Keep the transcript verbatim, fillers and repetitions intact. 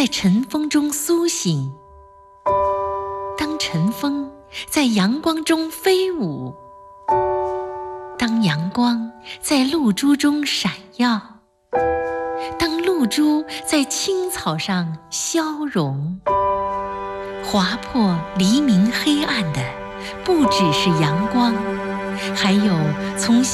在晨风中苏醒，当晨风在阳光中飞舞，当阳光在露珠中闪耀，当露珠在青草上消融，划破黎明黑暗的不只是阳光，还有从